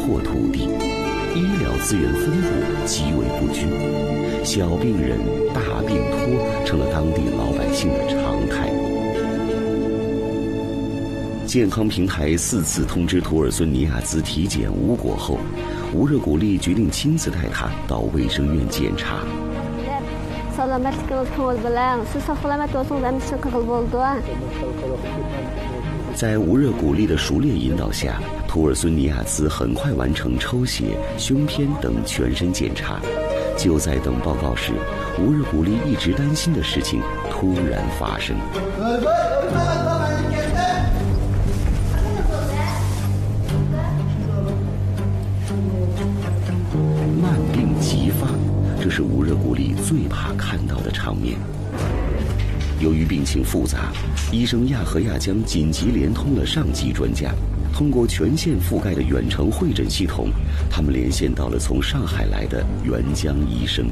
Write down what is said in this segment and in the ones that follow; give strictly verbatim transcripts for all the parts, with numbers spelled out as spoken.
拓土地，医疗资源分布极为不均，小病人大病拖成了当地老百姓的常态。健康平台四次通知图尔孙尼亚兹体检无果后，吴热古丽决定亲自带他到卫生院检查。在吴热古丽的熟练引导下，图尔孙尼亚兹很快完成抽血、胸片等全身检查。就在等报告时，吴热古丽一直担心的事情突然发生。慢病急发，这是吴热古丽最怕看到的场面。由于病情复杂，医生亚和亚将紧急连通了上级专家，通过全县覆盖的远程会诊系统，他们连线到了从上海来的袁江医生。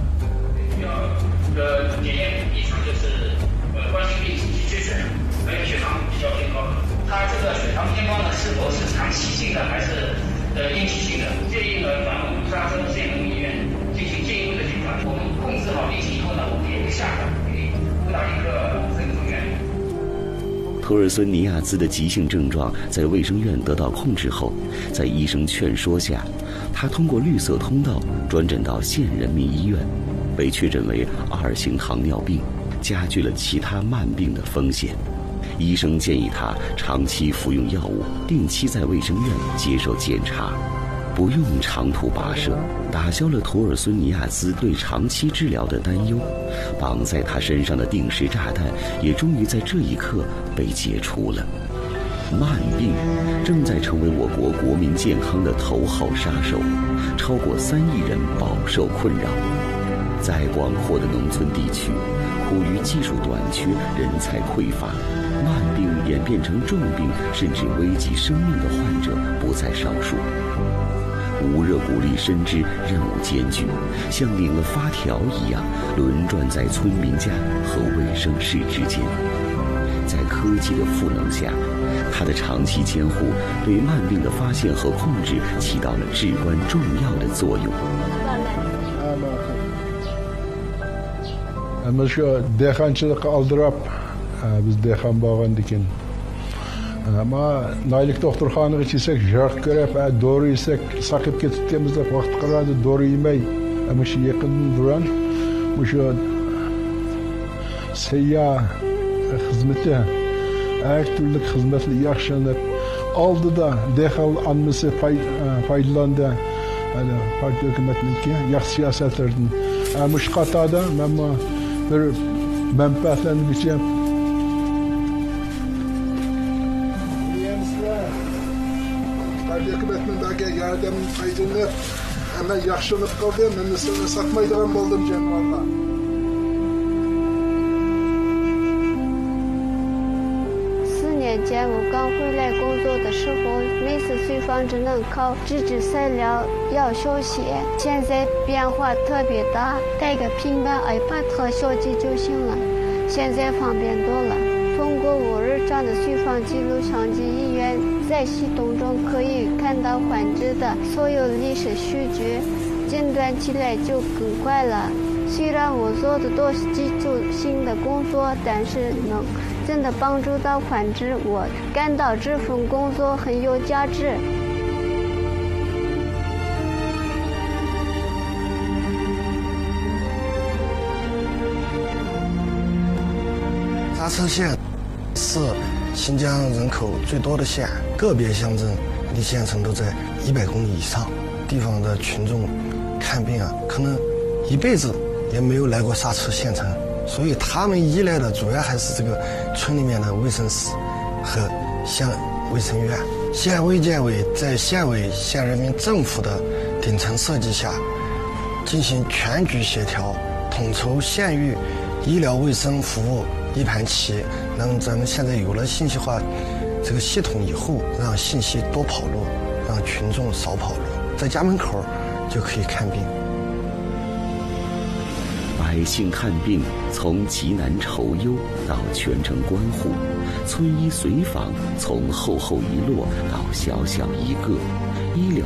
呃，检验异常就是呃冠心病及缺血，还有血糖比较偏高。他这个血糖偏高呢，是否是长期性的还是呃应期性的？建议呢，转往沙村县人民医院进行进一步的检查。我们控制好病情以后呢，我们也会下转给布达尼克省总院。 图尔孙尼亚兹的急性症状在卫生院得到控制后，在医生劝说下，他通过绿色通道转诊到县人民医院，被确诊为二型糖尿病，加剧了其他慢病的风险。医生建议他长期服用药物，定期在卫生院接受检查，不用长途跋涉，打消了图尔孙尼亚兹对长期治疗的担忧。绑在他身上的定时炸弹也终于在这一刻被解除了。慢病正在成为我国国民健康的头号杀手，超过三亿人饱受困扰。在广阔的农村地区，苦于技术短缺、人才匮乏，慢病演变成重病甚至危及生命的患者不在少数。吴热古丽深知任务艰巨，像领了发条一样轮转在村民家和卫生室之间。在科技的赋能下，他的长期监护对慢病的发现和控制起到了至关重要的作用。 المشكلة دخان شلق أضرب بس دخان باغن دكين ما نايلك دكتور خانة تيسك جاك كراب دوري يسك ساقب كت تمزق وقت قراد الدوري ماي مش يقن دران مش سيا خدمته أكتب لك خدمة ليخشن aldı da dexal anması faydalandı hani parti hükümetindeki yak siyasetlerden amış katada ama bir menfaatlerini biçim parti hükümetindeki yardım faydını ama yaxşılık kaldı ben satmaydıran buldum canım valla. 前我刚回来工作的时候，每次随访只能靠纸质材料要手写，现在变化特别大，带个平板 iPad 和手机就行了，现在方便多了。通过我日常的随访记录，上级医院在系统中可以看到患者的所有历史数据，诊断起来就更快了。虽然我做的都是基础性的工作，但是能真的帮助到患者，我感到这份工作很有价值。 沙车县是新疆人口最多的县，个别乡镇离县城都在一百公里以上，地方的群众看病啊，可能一辈子也没有来过沙车县城。所以他们依赖的主要还是这个村里面的卫生室和县卫生院。县卫健委在县委县人民政府的顶层设计下，进行全局协调，统筹县域医疗卫生服务一盘棋。让咱们现在有了信息化这个系统以后，让信息多跑路，让群众少跑路，在家门口就可以看病。 百姓看病从急难愁忧到全程关护，村医随访从厚厚一摞到小小一个，医疗